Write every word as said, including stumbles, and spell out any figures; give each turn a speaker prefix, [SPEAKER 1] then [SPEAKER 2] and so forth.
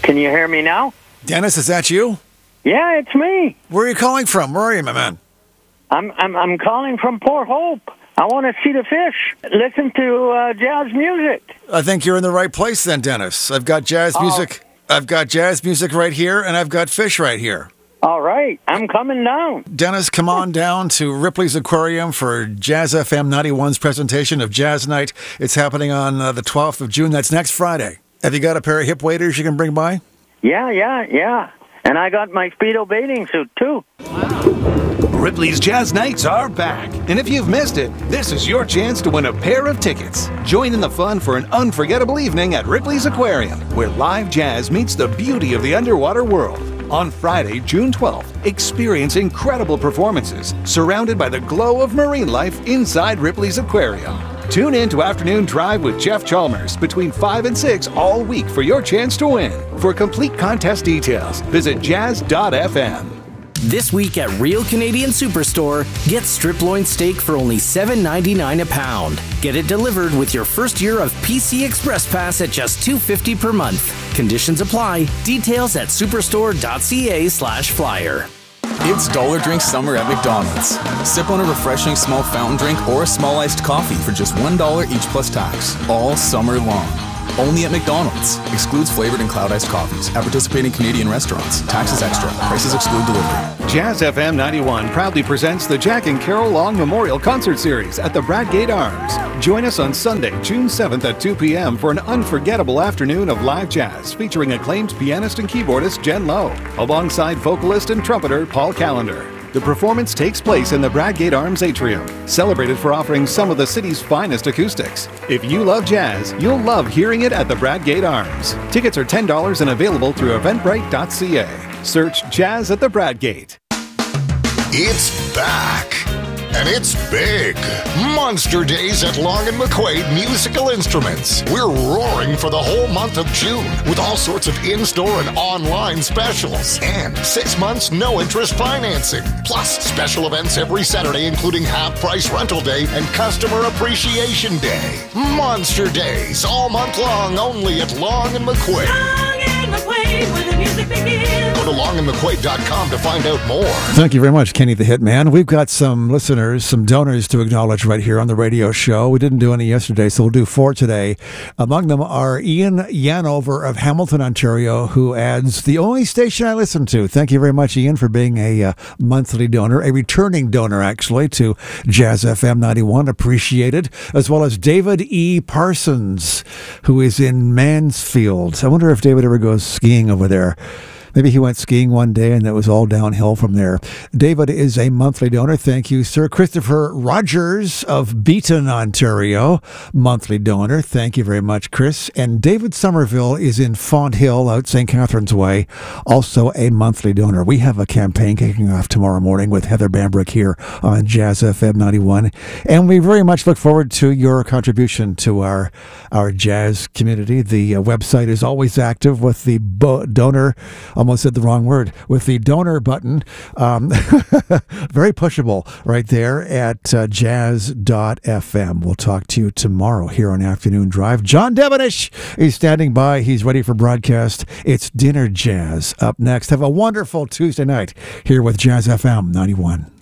[SPEAKER 1] Can you hear me now?
[SPEAKER 2] Dennis, is that you?
[SPEAKER 1] Yeah, it's me.
[SPEAKER 2] Where are you calling from? Where are you, my man?
[SPEAKER 1] I'm I'm I'm calling from Port Hope. I want to see the fish. Listen to uh, jazz music.
[SPEAKER 2] I think you're in the right place then, Dennis. I've got jazz
[SPEAKER 1] Oh.
[SPEAKER 2] music. I've got jazz music right here, and I've got fish right here.
[SPEAKER 1] All right, I'm coming down.
[SPEAKER 2] Dennis, come on down to Ripley's Aquarium for Jazz F M ninety-one's presentation of Jazz Night. It's happening on uh, the twelfth of June. That's next Friday. Have you got a pair of hip waders you can bring by?
[SPEAKER 1] Yeah, yeah, yeah. And I got my Speedo bathing suit, too.
[SPEAKER 3] Ripley's Jazz Nights are back. And if you've missed it, this is your chance to win a pair of tickets. Join in the fun for an unforgettable evening at Ripley's Aquarium, where live jazz meets the beauty of the underwater world. On Friday, June twelfth, experience incredible performances surrounded by the glow of marine life inside Ripley's Aquarium. Tune in to Afternoon Drive with Jeff Chalmers between five and six all week for your chance to win. For complete contest details, visit jazz dot f m.
[SPEAKER 4] This week at Real Canadian Superstore, get strip loin steak for only seven ninety-nine a pound. Get it delivered with your first year of P C Express Pass at just two fifty per month. Conditions apply. Details at superstore dot c a slash flyer.
[SPEAKER 5] It's Dollar Drink Summer at McDonald's. Sip on a refreshing small fountain drink or a small iced coffee for just one dollar each plus tax, all summer long. Only at McDonald's. Excludes flavored and cloud iced coffees. At participating Canadian restaurants. Taxes extra. Prices exclude delivery.
[SPEAKER 3] Jazz F M ninety-one proudly presents the Jack and Carol Long Memorial Concert Series at the Bradgate Arms. Join us on Sunday, June seventh at two p.m. for an unforgettable afternoon of live jazz featuring acclaimed pianist and keyboardist Jen Lowe, alongside vocalist and trumpeter Paul Callender. The performance takes place in the Bradgate Arms Atrium, celebrated for offering some of the city's finest acoustics. If you love jazz, you'll love hearing it at the Bradgate Arms. Tickets are ten dollars and available through eventbrite dot c a. Search Jazz at the Bradgate.
[SPEAKER 6] It's back. And it's big. Monster Days at Long and McQuaid Musical Instruments. We're roaring for the whole month of June with all sorts of in-store and online specials. And six months no-interest financing. Plus special events every Saturday, including half-price rental day and customer appreciation day. Monster Days all month long only at Long and McQuaid.
[SPEAKER 7] Long and McQuaid, where the music begins.
[SPEAKER 6] Go to long and mcquaid dot com to find out more.
[SPEAKER 2] Thank you very much, Kenny the Hitman. We've got some listeners, some donors to acknowledge right here on the radio show. We didn't do any yesterday, so we'll do four today. Among them are Ian Yanover of Hamilton, Ontario, who adds, the only station I listen to. Thank you very much, Ian, for being a uh, monthly donor, a returning donor, actually, to Jazz F M ninety-one. Appreciated. As well as David E. Parsons, who is in Mansfield. I wonder if David ever goes skiing over there. Maybe he went skiing one day and it was all downhill from there. David is a monthly donor. Thank you, sir. Christopher Rogers of Beaton, Ontario, monthly donor. Thank you very much, Chris. And David Somerville is in Font Hill, out Saint Catharines Way, also a monthly donor. We have a campaign kicking off tomorrow morning with Heather Bambrick here on Jazz F M ninety-one. And we very much look forward to your contribution to our, our jazz community. The uh, website is always active with the bo- donor Almost said the wrong word. With the donor button, um, very pushable right there at uh, jazz dot f m. We'll talk to you tomorrow here on Afternoon Drive. John Devenish is standing by. He's ready for broadcast. It's Dinner Jazz up next. Have a wonderful Tuesday night here with Jazz F M ninety-one.